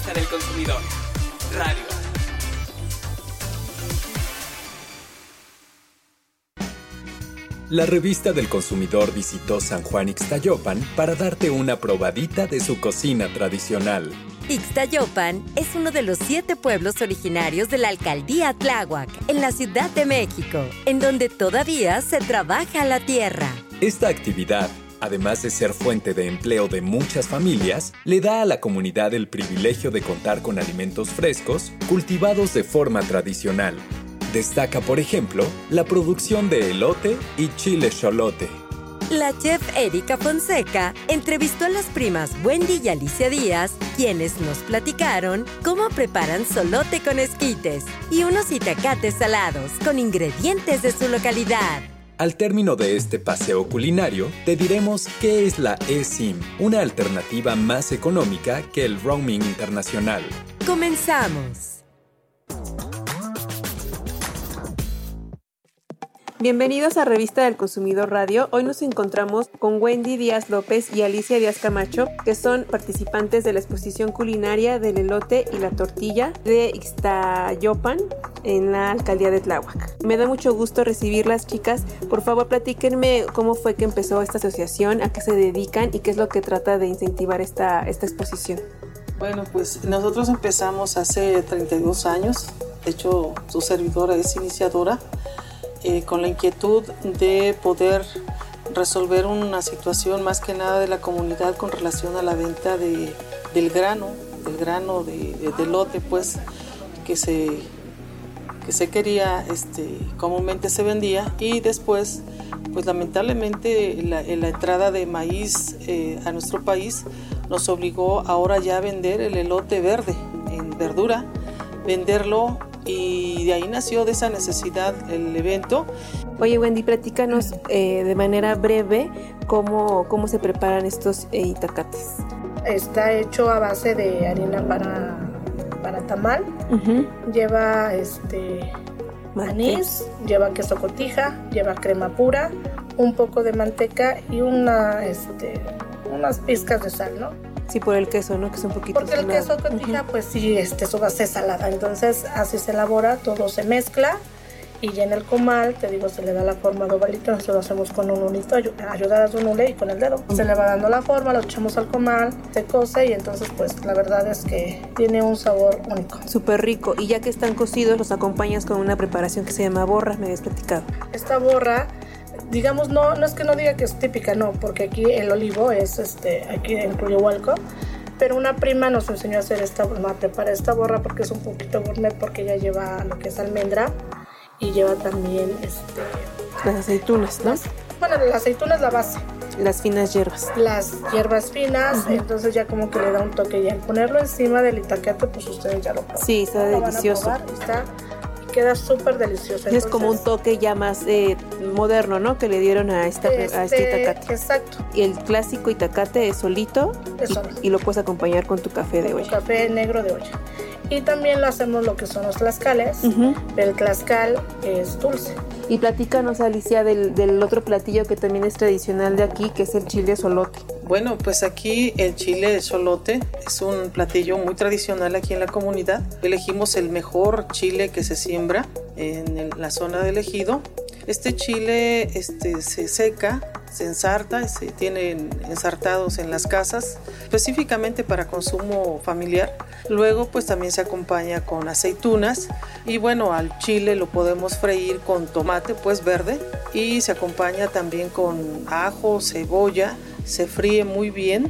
Revista del Consumidor. Radio. La Revista del Consumidor visitó San Juan Ixtayopan para darte una probadita de su cocina tradicional. Ixtayopan es uno de los 7 pueblos originarios de la alcaldía Tláhuac, en la Ciudad de México, en donde todavía se trabaja la tierra. Esta actividad, además de ser fuente de empleo de muchas familias, le da a la comunidad el privilegio de contar con alimentos frescos, cultivados de forma tradicional. Destaca, por ejemplo, la producción de elote y chile xolote. La chef Erika Fonseca entrevistó a las primas Wendy y Alicia Díaz, quienes nos platicaron cómo preparan solote con esquites y unos itacates salados con ingredientes de su localidad. Al término de este paseo culinario, te diremos qué es la eSIM, una alternativa más económica que el roaming internacional. ¡Comenzamos! Bienvenidos a Revista del Consumidor Radio. Hoy nos encontramos con Wendy Díaz López y Alicia Díaz Camacho, que son participantes de la exposición culinaria del elote y la tortilla de Ixtayopan en la alcaldía de Tláhuac. Me da mucho gusto recibirlas, chicas. Por favor, platíquenme cómo fue que empezó esta asociación, a qué se dedican y qué es lo que trata de incentivar esta exposición. Bueno, pues nosotros empezamos hace 32 años. De hecho, su servidora es iniciadora. Con la inquietud de poder resolver una situación más que nada de la comunidad con relación a la venta del grano de elote, pues, que se quería, comúnmente se vendía, y después, pues lamentablemente la entrada de maíz a nuestro país nos obligó ahora ya a vender el elote verde en verdura, venderlo. Y de ahí nació de esa necesidad el evento. Oye, Wendy, platícanos de manera breve cómo se preparan estos itacates. Está hecho a base de harina para tamal. Uh-huh. Lleva anís, lleva queso cotija, lleva crema pura, un poco de manteca y unas pizcas de sal, ¿no? Sí, por el queso, ¿no? Que es un poquito porque salado. El queso cotija, uh-huh, pues sí, su base es salada. Entonces, así se elabora, todo se mezcla y ya en el comal, te digo, se le da la forma de ovalito. Nosotros lo hacemos con un unito, ayudadas de un hule y con el dedo. Se le va dando la forma, lo echamos al comal, se cose y entonces, pues, la verdad es que tiene un sabor único. Súper rico. Y ya que están cocidos, los acompañas con una preparación que se llama borra, me habías platicado. Esta borra, digamos, no es que no diga que es típica, no, porque aquí el olivo es, aquí en Coyohualco, pero una prima nos enseñó a preparar esta borra porque es un poquito gourmet, porque ella lleva lo que es almendra y lleva también, las aceitunas, ¿no? La aceituna es la base. Las finas hierbas. Las hierbas finas, uh-huh, entonces ya como que le da un toque, y al ponerlo encima del itacate, pues ustedes ya lo prueban. Sí, está delicioso. Queda súper delicioso. Entonces, es como un toque ya más moderno, ¿no? Que le dieron a este itacate. Exacto. Y el clásico itacate es solito, y lo puedes acompañar con tu café de olla. Café negro de olla. Y también lo hacemos lo que son los tlaxcales. Uh-huh. El tlaxcal es dulce. Y platícanos, Alicia, del otro platillo que también es tradicional de aquí, que es el chile xolote. Bueno, pues aquí el chile xolote es un platillo muy tradicional aquí en la comunidad. Elegimos el mejor chile que se siembra en la zona del ejido. Este chile se seca, se ensarta, se tienen ensartados en las casas, específicamente para consumo familiar. Luego pues también se acompaña con aceitunas y bueno, al chile lo podemos freír con tomate pues verde y se acompaña también con ajo, cebolla, se fríe muy bien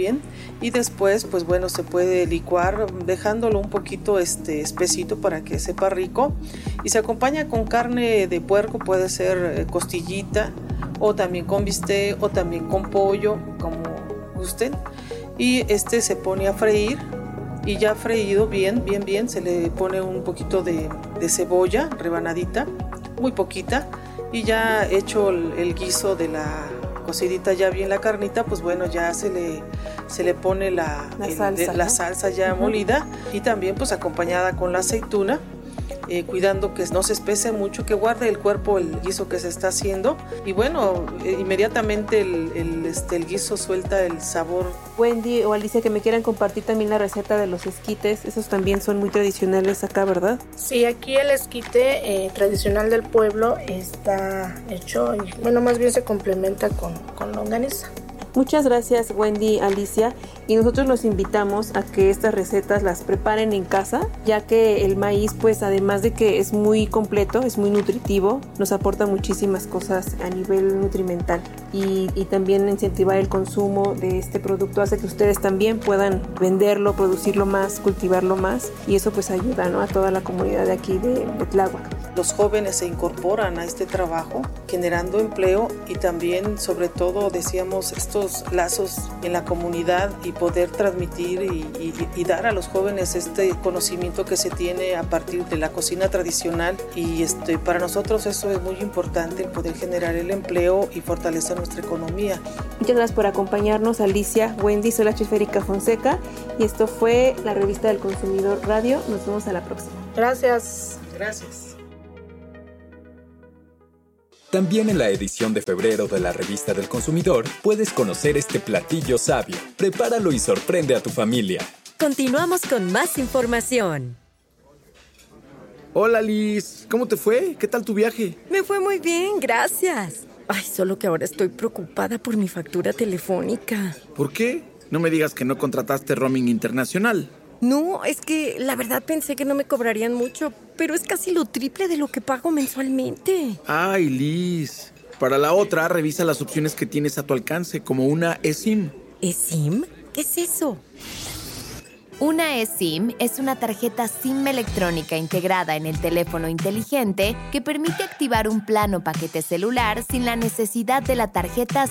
y después pues bueno, se puede licuar dejándolo un poquito espesito para que sepa rico y se acompaña con carne de puerco, puede ser costillita o también con bistec o también con pollo, como gusten, y se pone a freír y ya freído bien, se le pone un poquito de cebolla rebanadita, muy poquita, y ya hecho el guiso de la cocidita ya bien la carnita, pues bueno, ya se le pone la salsa ya molida y también pues acompañada con la aceituna cuidando que no se espese mucho, que guarde el cuerpo el guiso que se está haciendo. Y bueno, inmediatamente el guiso suelta el sabor. Wendy o Alicia, que me quieran compartir también la receta de los esquites, esos también son muy tradicionales acá, ¿verdad? Sí, aquí el esquite tradicional del pueblo está hecho, y bueno, más bien se complementa con longaniza. Muchas gracias, Wendy, Alicia, y nosotros los invitamos a que estas recetas las preparen en casa, ya que el maíz, pues además de que es muy completo, es muy nutritivo, nos aporta muchísimas cosas a nivel nutrimental, y también incentivar el consumo de este producto hace que ustedes también puedan venderlo, producirlo más, cultivarlo más, y eso pues ayuda, ¿no?, a toda la comunidad de aquí de Tláhuac. Los jóvenes se incorporan a este trabajo generando empleo y también, sobre todo, decíamos, estos lazos en la comunidad y poder transmitir y dar a los jóvenes este conocimiento que se tiene a partir de la cocina tradicional, y para nosotros eso es muy importante, el poder generar el empleo y fortalecer nuestra economía. Muchas gracias por acompañarnos, Alicia, Wendy. Soy la chef Erika Fonseca y esto fue la Revista del Consumidor Radio. Nos vemos a la próxima. Gracias. Gracias. También en la edición de febrero de la Revista del Consumidor puedes conocer este platillo sabio. Prepáralo y sorprende a tu familia. Continuamos con más información. Hola Liz, ¿cómo te fue? ¿Qué tal tu viaje? Me fue muy bien, gracias. Ay, solo que ahora estoy preocupada por mi factura telefónica. ¿Por qué? No me digas que no contrataste roaming internacional. No, es que la verdad pensé que no me cobrarían mucho, pero es casi lo triple de lo que pago mensualmente. Ay, Liz. Para la otra, revisa las opciones que tienes a tu alcance, como una eSIM. ¿eSIM? ¿Qué es eso? Una eSIM es una tarjeta SIM electrónica integrada en el teléfono inteligente que permite activar un plan o paquete celular sin la necesidad de la tarjeta